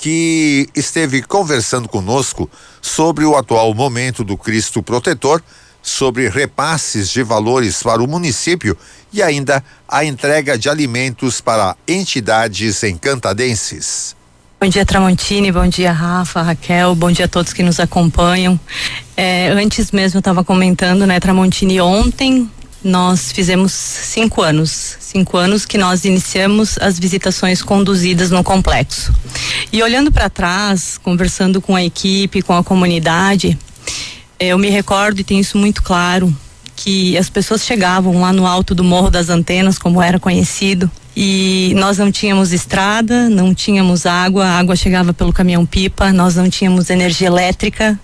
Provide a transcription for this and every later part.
que esteve conversando conosco sobre o atual momento do Cristo Protetor, sobre repasses de valores para o município e ainda a entrega de alimentos para entidades encantadenses. Bom dia, Tramontini, bom dia, Rafa, Raquel, bom dia a todos que nos acompanham. Antes mesmo eu estava comentando, né, Tramontini, ontem nós fizemos 5 anos que nós iniciamos as visitações conduzidas no complexo. E olhando para trás, conversando com a equipe, com a comunidade, eu me recordo e tenho isso muito claro, que as pessoas chegavam lá no alto do Morro das Antenas, como era conhecido, e nós não tínhamos estrada, não tínhamos água, a água chegava pelo caminhão-pipa, nós não tínhamos energia elétrica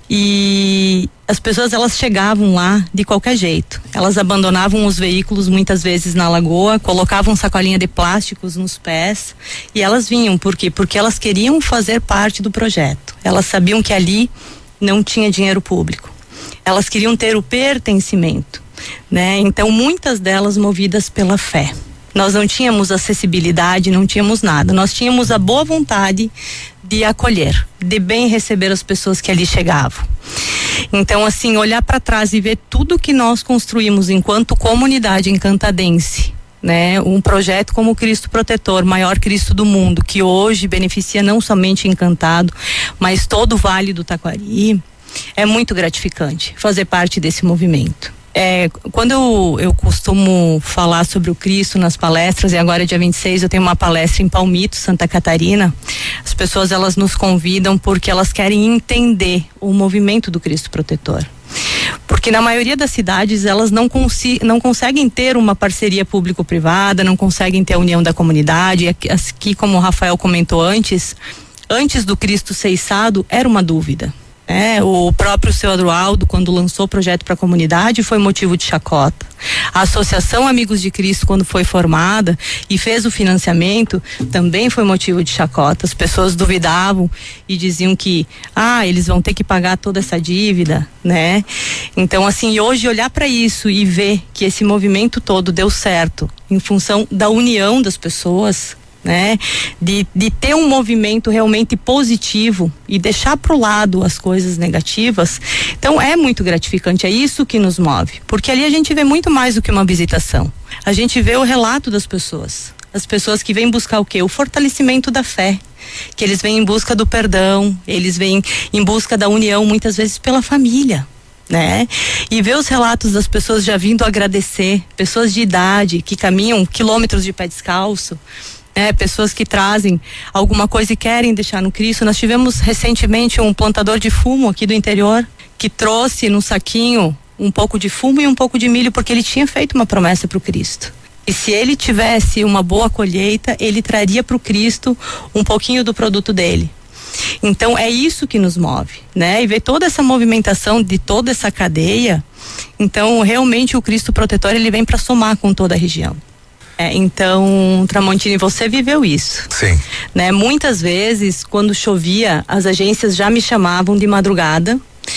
e as pessoas, elas chegavam lá de qualquer jeito. Elas abandonavam os veículos muitas vezes na lagoa, colocavam sacolinha de plásticos nos pés e elas vinham. Por quê? Porque elas queriam fazer parte do projeto. Elas sabiam que ali não tinha dinheiro público. Elas queriam ter o pertencimento, né? Então muitas delas movidas pela fé. Nós não tínhamos acessibilidade, não tínhamos nada. Nós tínhamos a boa vontade de acolher, de bem receber as pessoas que ali chegavam. Então, assim, olhar para trás e ver tudo que nós construímos enquanto comunidade encantadense, né? Um projeto como o Cristo Protetor, maior Cristo do mundo, que hoje beneficia não somente Encantado, mas todo o Vale do Taquari, é muito gratificante fazer parte desse movimento. Quando eu costumo falar sobre o Cristo nas palestras, e agora dia 26 eu tenho uma palestra em Palmito, Santa Catarina, as pessoas, elas nos convidam porque elas querem entender o movimento do Cristo Protetor. Porque na maioria das cidades elas não conseguem ter uma parceria público-privada, não conseguem ter a união da comunidade. Aqui, como o Rafael comentou antes do Cristo ser içado, era uma dúvida. O próprio seu Adroaldo, quando lançou o projeto para a comunidade, foi motivo de chacota. A Associação Amigos de Cristo, quando foi formada e fez o financiamento, também foi motivo de chacota. As pessoas duvidavam e diziam que eles vão ter que pagar toda essa dívida, né? Então, assim, hoje olhar para isso e ver que esse movimento todo deu certo em função da união das pessoas, né? De ter um movimento realmente positivo e deixar pro lado as coisas negativas. Então é muito gratificante, é isso que nos move, porque ali a gente vê muito mais do que uma visitação. A gente vê o relato das pessoas, as pessoas que vêm buscar o quê? O fortalecimento da fé, que eles vêm em busca do perdão, eles vêm em busca da união, muitas vezes pela família, né? E ver os relatos das pessoas já vindo agradecer, pessoas de idade que caminham quilômetros de pé descalço, pessoas que trazem alguma coisa e querem deixar no Cristo. Nós tivemos recentemente um plantador de fumo aqui do interior que trouxe num saquinho um pouco de fumo e um pouco de milho, porque ele tinha feito uma promessa para o Cristo. E se ele tivesse uma boa colheita, ele traria para o Cristo um pouquinho do produto dele. Então é isso que nos move, né? E ver toda essa movimentação de toda essa cadeia. Então realmente o Cristo Protetor, ele vem para somar com toda a região. Então, Tramontini, você viveu isso. Sim. Né? Muitas vezes, quando chovia, as agências já me chamavam de madrugada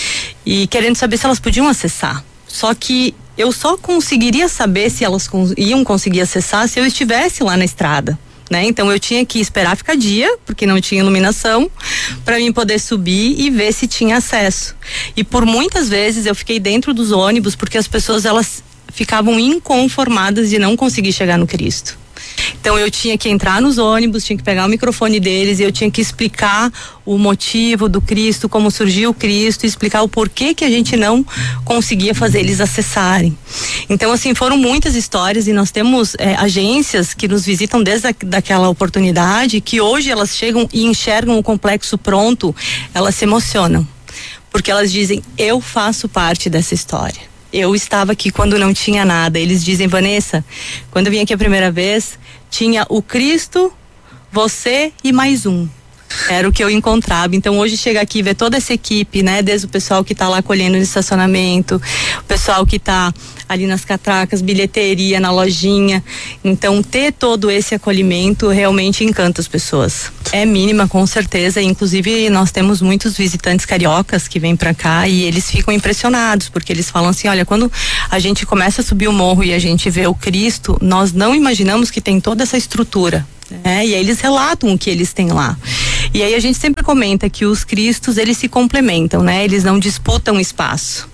e querendo saber se elas podiam acessar. Só que eu só conseguiria saber se elas iam conseguir acessar se eu estivesse lá na estrada, né? Então eu tinha que esperar ficar dia, porque não tinha iluminação, para mim poder subir e ver se tinha acesso. E por muitas vezes eu fiquei dentro dos ônibus, porque as pessoas, elas ficavam inconformadas de não conseguir chegar no Cristo. Então eu tinha que entrar nos ônibus, tinha que pegar o microfone deles e eu tinha que explicar o motivo do Cristo, como surgiu o Cristo, e explicar o porquê que a gente não conseguia fazer eles acessarem. Então, assim, foram muitas histórias e nós temos agências que nos visitam desde daquela oportunidade, que hoje elas chegam e enxergam o complexo pronto, elas se emocionam, porque elas dizem: eu faço parte dessa história. Eu estava aqui quando não tinha nada. Eles dizem: Vanessa, quando eu vim aqui a primeira vez, tinha o Cristo, você e mais um. Era o que eu encontrava. Então hoje chega aqui e ver toda essa equipe, né? Desde o pessoal que está lá colhendo no estacionamento, o pessoal que está ali nas catracas, bilheteria, na lojinha. Então ter todo esse acolhimento realmente encanta as pessoas. É mínima, com certeza. Inclusive nós temos muitos visitantes cariocas que vêm para cá e eles ficam impressionados, porque eles falam assim: olha, quando a gente começa a subir o morro e a gente vê o Cristo, nós não imaginamos que tem toda essa estrutura. E aí eles relatam o que eles têm lá. E aí a gente sempre comenta que os Cristos, eles se complementam, né? Eles não disputam espaço.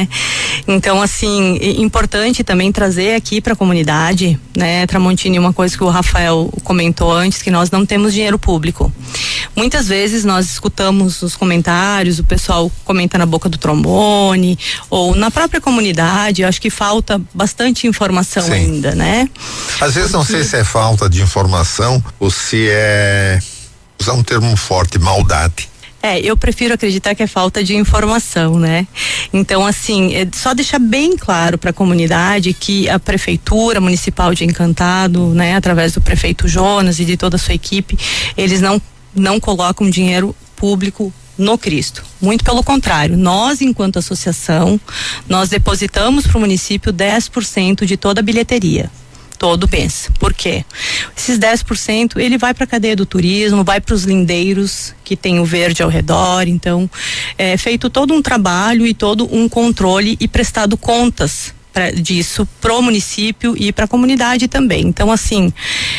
Então, assim, importante também trazer aqui para a comunidade, né, Tramontini, uma coisa que o Rafael comentou antes, que nós não temos dinheiro público. Muitas vezes nós escutamos os comentários, o pessoal comenta na boca do trombone, ou na própria comunidade. Eu acho que falta bastante informação. Sim. Ainda, né? Às vezes não sei se é falta de informação ou se é, usar um termo forte, maldade. Eu prefiro acreditar que é falta de informação, né? Então, assim, só deixar bem claro para a comunidade que a Prefeitura Municipal de Encantado, né, através do prefeito Jonas e de toda a sua equipe, eles não colocam dinheiro público no Cristo. Muito pelo contrário, nós, enquanto associação, nós depositamos para o município 10% de toda a bilheteria. Todo mês. Por quê? Esses 10% ele vai para a cadeia do turismo, vai para os lindeiros que tem o verde ao redor. Então, é feito todo um trabalho e todo um controle e prestado contas disso pro município e para a comunidade também. Então, assim,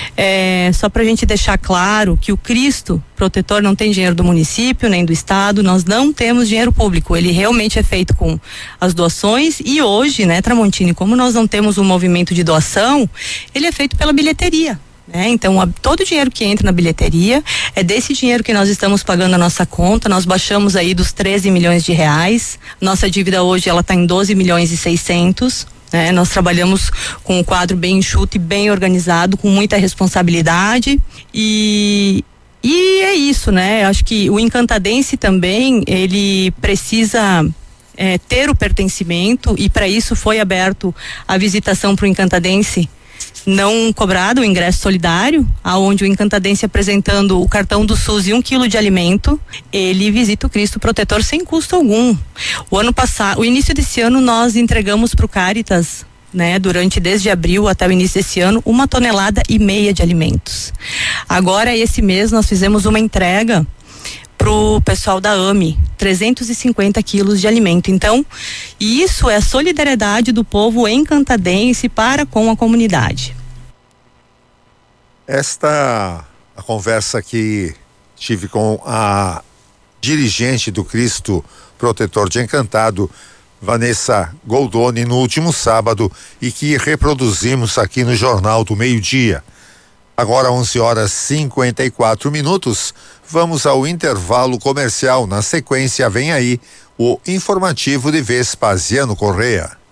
só pra gente deixar claro que o Cristo Protetor não tem dinheiro do município nem do estado, nós não temos dinheiro público, ele realmente é feito com as doações e hoje, né, Tramontini, como nós não temos um movimento de doação, ele é feito pela bilheteria. Então, todo o dinheiro que entra na bilheteria é desse dinheiro que nós estamos pagando a nossa conta. Nós baixamos aí dos 13 milhões de reais. Nossa dívida hoje ela está em 12 milhões e 600. Nós trabalhamos com um quadro bem enxuto e bem organizado, com muita responsabilidade e é isso, né? Acho que o encantadense também, ele precisa ter o pertencimento e para isso foi aberto a visitação para o encantadense não cobrado, o ingresso solidário, aonde o encantadense apresentando o cartão do SUS e 1 quilo de alimento, ele visita o Cristo Protetor sem custo algum. O início desse ano nós entregamos para o Caritas, né, desde abril até o início desse ano, 1,5 toneladas de alimentos. Agora, esse mês, nós fizemos uma entrega pro pessoal da AME, 350 quilos de alimento. Então, isso é a solidariedade do povo encantadense para com a comunidade. A conversa que tive com a dirigente do Cristo Protetor de Encantado, Vanessa Goldoni, no último sábado e que reproduzimos aqui no Jornal do Meio-Dia. Agora 11h54, vamos ao intervalo comercial. Na sequência vem aí o informativo de Vespasiano Correia.